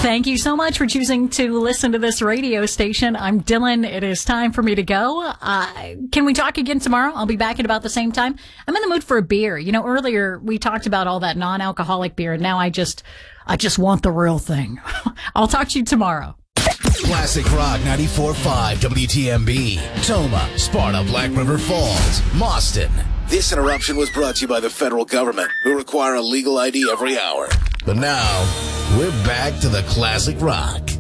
Thank you so much for choosing to listen to this radio station. I'm Dylan. It is time for me to go. Can we talk again tomorrow? I'll be back at about the same time. I'm in the mood for a beer. You know, earlier we talked about all that non-alcoholic beer, and now I just want the real thing. I'll talk to you tomorrow. Classic Rock 94.5 WTMB. Toma, Sparta, Black River Falls, Mauston. This interruption was brought to you by the federal government, who require a legal ID every hour. But now, we're back to the Classic Rock.